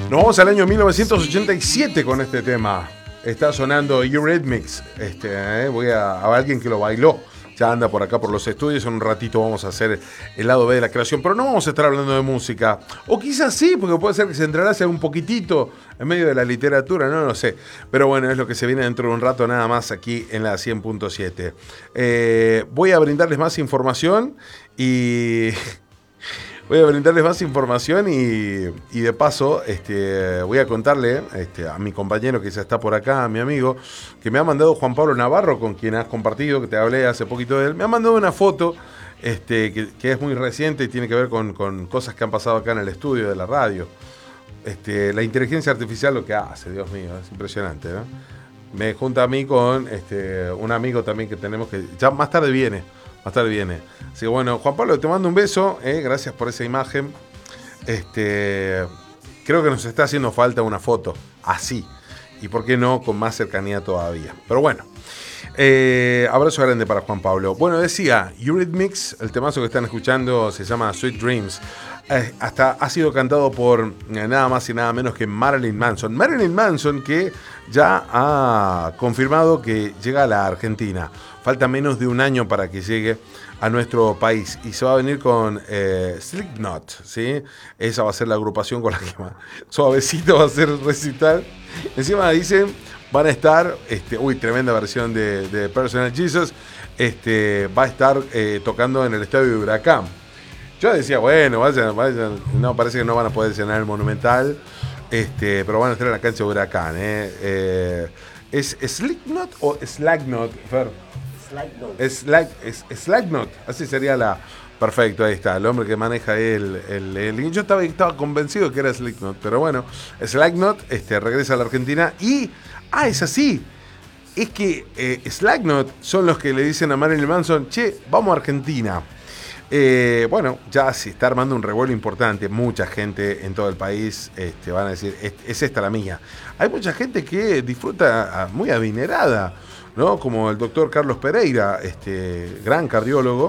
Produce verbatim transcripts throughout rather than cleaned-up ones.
Nos vamos al año mil novecientos ochenta y siete con este tema. Está sonando Eurythmics. Este, eh, voy a, a alguien que lo bailó. Ya anda por acá por los estudios. En un ratito vamos a hacer el lado B de la creación. Pero no vamos a estar hablando de música. O quizás sí, porque puede ser que se entrelace un poquitito en medio de la literatura. No lo sé. Pero bueno, es lo que se viene dentro de un rato nada más aquí en la cien punto siete. Eh, voy a brindarles más información y... Voy a brindarles más información y, y de paso este, voy a contarle este, a mi compañero que ya está por acá, a mi amigo, que me ha mandado Juan Pablo Navarro, con quien has compartido, que te hablé hace poquito de él. Me ha mandado una foto este, que, que es muy reciente y tiene que ver con, con cosas que han pasado acá en el estudio de la radio. Este, la inteligencia artificial lo que hace, Dios mío, es impresionante, ¿no? Me junta a mí con este, un amigo también que tenemos que... Ya más tarde viene. Más tarde viene. Así que bueno, Juan Pablo, te mando un beso. Eh, gracias por esa imagen. Este, creo que nos está haciendo falta una foto así. Y por qué no, con más cercanía todavía. Pero bueno. Eh, abrazo grande para Juan Pablo. Bueno, decía, Eurythmics, el temazo que están escuchando se llama Sweet Dreams. Eh, hasta ha sido cantado por eh, nada más y nada menos que Marilyn Manson. Marilyn Manson, que ya ha confirmado que llega a la Argentina. Falta menos de un año para que llegue a nuestro país. Y se va a venir con eh, Slipknot, ¿sí? Esa va a ser la agrupación con la que más suavecito va a ser recital. Encima dicen, van a estar, este, uy, tremenda versión de, de Personal Jesus, este, va a estar eh, tocando en el estadio de Huracán. Yo decía, bueno, vayan, vayan. No, parece que no van a poder llenar el Monumental, este, pero van a estar en la cancha de Huracán. ¿eh? Eh, ¿Es Slipknot o Slagnot, Fer? Slagnot. Es, Slagnot, así sería la... Perfecto, ahí está, el hombre que maneja el... el, el yo estaba, estaba convencido que era Slipknot, pero bueno, Slagnot este, regresa a la Argentina y... Ah, es así. Es que eh, Slagnot son los que le dicen a Marilyn Manson, che, vamos a Argentina. Eh, bueno, ya se está armando un revuelo importante. Mucha gente en todo el país este, van a decir, es, es esta la mía. Hay mucha gente que disfruta muy adinerada, ¿no? Como el doctor Carlos Pereira, este gran cardiólogo,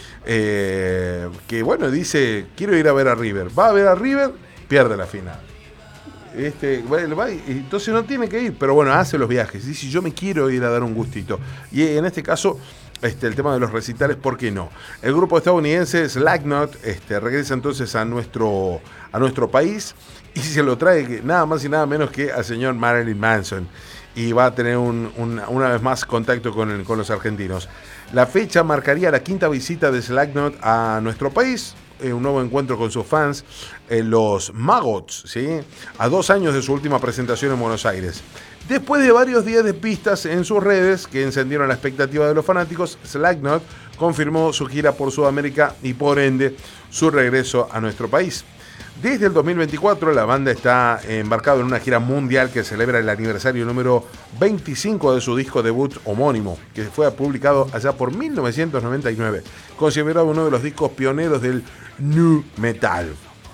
eh, que bueno, dice, quiero ir a ver a River. Va a ver a River, pierde la final. Este, va, entonces no tiene que ir, pero bueno, hace los viajes. Dice, yo me quiero ir a dar un gustito. Y en este caso... Este, el tema de los recitales, ¿por qué no? El grupo estadounidense Slagnot este, regresa entonces a nuestro, a nuestro país y se lo trae nada más y nada menos que al señor Marilyn Manson. Y va a tener un, un, una vez más contacto con, el, con los argentinos. La fecha marcaría la quinta visita de Slagnot a nuestro país. Eh, un nuevo encuentro con sus fans, eh, los Maggots, ¿sí? A dos años de su última presentación en Buenos Aires. Después de varios días de pistas en sus redes que encendieron la expectativa de los fanáticos, Slagnot confirmó su gira por Sudamérica y por ende su regreso a nuestro país. Desde el dos mil veinticuatro la banda está embarcada en una gira mundial que celebra el aniversario número veinticinco de su disco debut homónimo, que fue publicado allá por mil novecientos noventa y nueve, considerado uno de los discos pioneros del nu metal.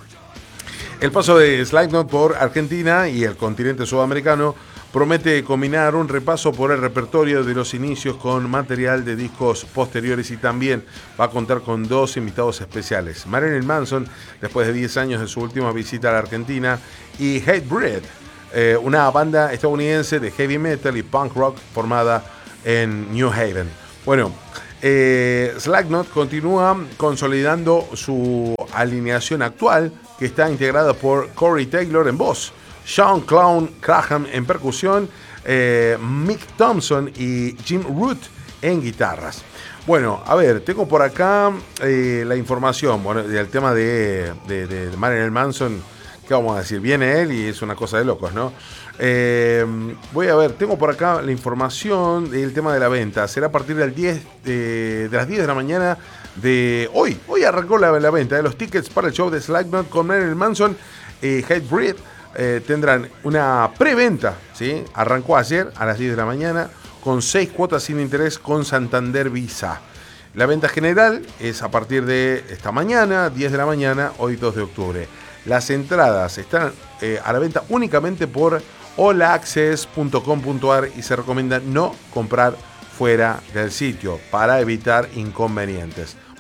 El paso de Slagnot por Argentina y el continente sudamericano promete combinar un repaso por el repertorio de los inicios con material de discos posteriores y también va a contar con dos invitados especiales. Marilyn Manson, después de diez años de su última visita a la Argentina, y Hatebreed, eh, una banda estadounidense de heavy metal y punk rock formada en New Haven. Bueno, eh, Slagnot continúa consolidando su alineación actual, que está integrada por Corey Taylor en voz, Sean Clown Graham en percusión, eh, Mick Thompson y Jim Root en guitarras. Bueno, a ver, tengo por acá eh, la información bueno, del tema de, de, de Marilyn Manson. ¿Qué vamos a decir? Viene él y es una cosa de locos, ¿no? Eh, voy a ver, tengo por acá la información del tema de la venta. Será a partir del diez, de, de las diez de la mañana de hoy. Hoy arrancó la, la venta de los tickets para el show de Slagnot con Marilyn Manson y Hatebreed. Eh, tendrán una preventa, ¿sí? Arrancó ayer a las diez de la mañana con seis cuotas sin interés con Santander Visa. La venta general es a partir de esta mañana, diez de la mañana, hoy dos de octubre. Las entradas están eh, a la venta únicamente por hola access punto com punto a r y se recomienda no comprar fuera del sitio para evitar inconvenientes.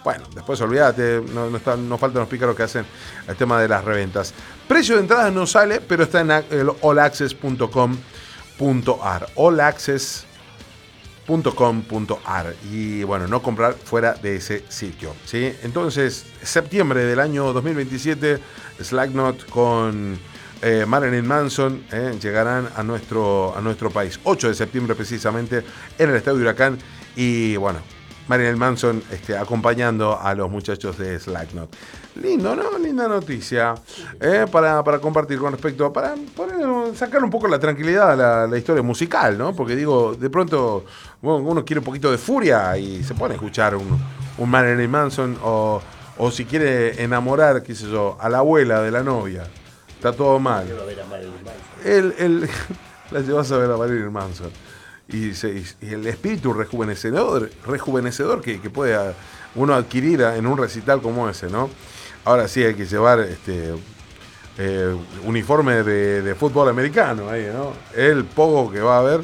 Bueno, después olvídate, no, no, está, no faltan los pícaros que hacen el tema de las reventas. Precio de entrada no sale, pero está en all access punto com punto a r. all access punto com punto a r. Y bueno, no comprar fuera de ese sitio, ¿sí? Entonces, septiembre del año dos mil veintisiete, Slipknot con eh, Marilyn Manson eh, llegarán a nuestro, a nuestro país. ocho de septiembre precisamente, en el Estadio Huracán. Y bueno, Marilyn Manson este, acompañando a los muchachos de Slipknot. Lindo, ¿no? Linda noticia eh, para, para compartir con respecto a, para poner, sacar un poco la tranquilidad a la, la historia musical, ¿no? Porque digo, de pronto bueno, uno quiere un poquito de furia y se pone a escuchar un, un Marilyn Manson o, o si quiere enamorar, qué sé yo, a la abuela de la novia. Está todo mal. Él, él, la llevas a ver a Marilyn Manson. Y, se, y el espíritu rejuvenecedor, rejuvenecedor que, que puede uno adquirir en un recital como ese, ¿no? Ahora sí hay que llevar este eh, uniforme de, de fútbol americano ahí, ¿no? El pogo que va a haber.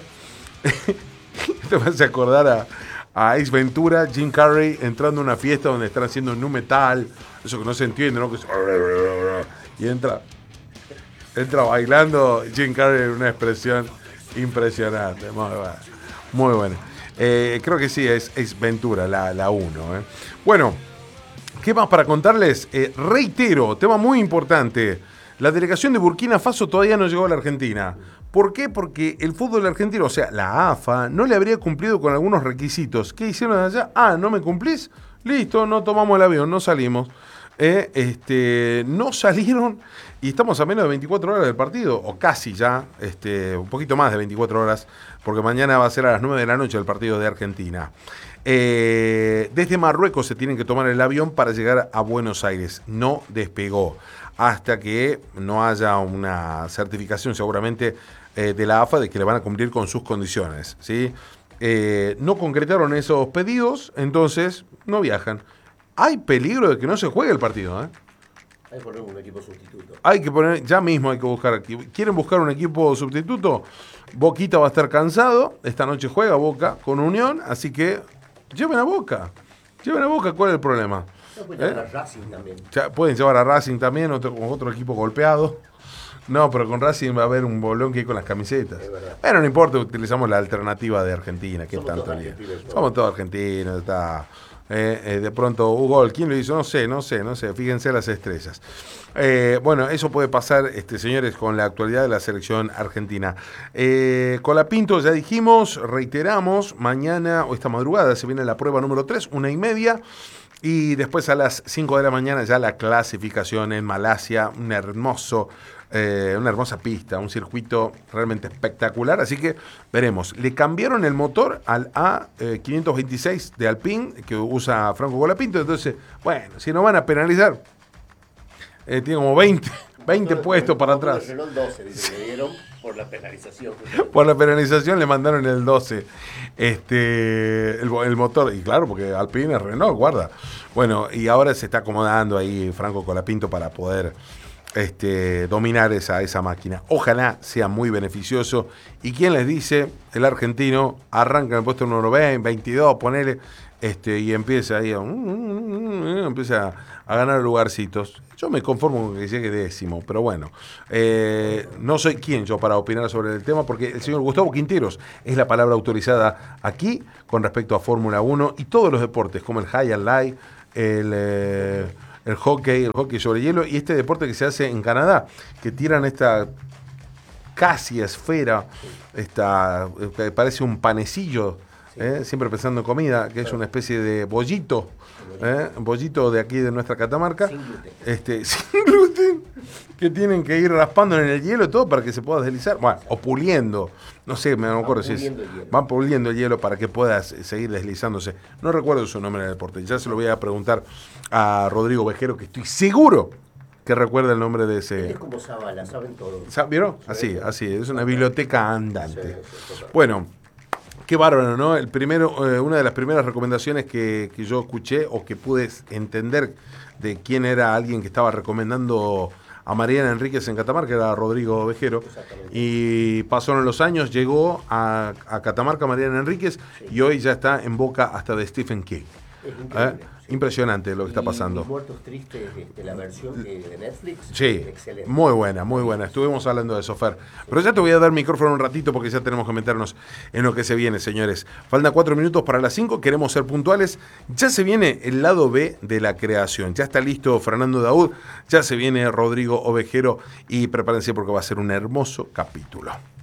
Te vas a acordar a, a Ace Ventura, Jim Carrey entrando a una fiesta donde están haciendo nu metal, eso que no se entiende, ¿no? Que es... Y entra, entra bailando Jim Carrey en una expresión impresionante, muy bueno. Muy bueno. Eh, creo que sí, es, es Ventura, la uno. ¿eh? Bueno, ¿qué más para contarles? Eh, reitero, tema muy importante. La delegación de Burkina Faso todavía no llegó a la Argentina. ¿Por qué? Porque el fútbol argentino, o sea, la A F A, no le habría cumplido con algunos requisitos. ¿Qué hicieron allá? Ah, ¿no me cumplís? Listo, no tomamos el avión, no salimos. Eh, este, no salieron y estamos a menos de veinticuatro horas del partido, o casi ya, este, un poquito más de veinticuatro horas, porque mañana va a ser a las nueve de la noche el partido de Argentina. Eh, desde Marruecos se tienen que tomar el avión para llegar a Buenos Aires. No despegó hasta que no haya una certificación seguramente eh, de la A F A de que le van a cumplir con sus condiciones, ¿sí? Eh, no concretaron esos pedidos, entonces no viajan. Hay peligro de que no se juegue el partido, ¿eh? Hay que poner un equipo sustituto. Hay que poner, ya mismo hay que buscar. ¿Quieren buscar un equipo sustituto? Boquita va a estar cansado. Esta noche juega Boca con Unión, así que lleven a Boca. Lleven a Boca, ¿cuál es el problema? No, pueden llevar ¿Eh? a Racing también. Ya, pueden llevar a Racing también, otro, otro equipo golpeado. No, pero con Racing va a haber un bolón que hay con las camisetas. Bueno, no importa, utilizamos la alternativa de Argentina. ¿Qué Somos tanto todos día? argentinos, ¿no? Somos todos argentinos, está... Eh, eh, de pronto Hugo, ¿quién lo hizo? No sé, no sé, no sé, fíjense las estrellas. Eh, bueno, eso puede pasar, este, señores, con la actualidad de la selección argentina. Eh, Colapinto, ya dijimos, reiteramos, mañana o esta madrugada se viene la prueba número tres, una y media. Y después a las cinco de la mañana ya la clasificación en Malasia, un hermoso, eh, una hermosa pista, un circuito realmente espectacular. Así que veremos. Le cambiaron el motor al A quinientos veintiséis de Alpine que usa Franco Colapinto. Entonces, bueno, si nos van a penalizar, eh, tiene como veinte, veinte motor, puestos para atrás. El Renault doce, dice que le dieron por la penalización. Por la penalización le mandaron el doce. Este, el, el motor, y claro, porque Alpine es Renault, guarda. Bueno, y ahora se está acomodando ahí Franco Colapinto para poder este, dominar esa, esa máquina. Ojalá sea muy beneficioso. Y quien les dice, el argentino arranca en el puesto número veinte, veintidós, ponele, este, y empieza ahí a, empieza a ganar lugarcitos. Yo me conformo con que llegue décimo, pero bueno, eh, no soy quien yo para opinar sobre el tema, porque el señor Gustavo Quinteros es la palabra autorizada aquí con respecto a Fórmula uno y todos los deportes, como el high and light, el, eh, el hockey, el hockey sobre hielo, y este deporte que se hace en Canadá, que tiran esta casi esfera, esta, eh, parece un panecillo, eh, siempre pensando en comida, que es una especie de bollito, ¿Eh? bollito de aquí de nuestra Catamarca, Sin gluten. Este, sin gluten, que tienen que ir raspando en el hielo y todo para que se pueda deslizar, bueno, o puliendo, no sé, me no acuerdo si es, van puliendo el hielo para que puedas seguir deslizándose. No recuerdo su nombre en el deporte, ya se lo voy a preguntar a Rodrigo Vejero, que estoy seguro que recuerda el nombre de ese. Es como Zavala, saben todo. ¿Vieron? Así, así, es una biblioteca andante. Bueno. Qué bárbaro, ¿no? El primero, eh, una de las primeras recomendaciones que, que yo escuché o que pude entender de quién era alguien que estaba recomendando a Mariana Enríquez en Catamarca era Rodrigo Vejero. Y pasaron los años, llegó a, a Catamarca Mariana Enríquez, sí. Y hoy ya está en boca hasta de Stephen King. ¿Eh? Impresionante lo que está Y pasando. Muertos Tristes, este, la versión de, de Netflix. Sí, Excelente. muy buena, muy buena. Estuvimos hablando de eso, Fer. Pero ya te voy a dar micrófono un ratito porque ya tenemos que meternos en lo que se viene, señores. Faltan cuatro minutos para las cinco, queremos ser puntuales. Ya se viene el lado B de la creación. Ya está listo Fernando Daud, ya se viene Rodrigo Ovejero y prepárense porque va a ser un hermoso capítulo.